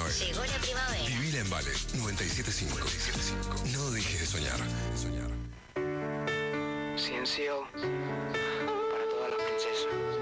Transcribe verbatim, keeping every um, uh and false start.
primavera. Llegó la primavera. Vivila en Vale noventa y siete punto cinco. No dejes de soñar. Soñar. Ciencio para todas las princesas.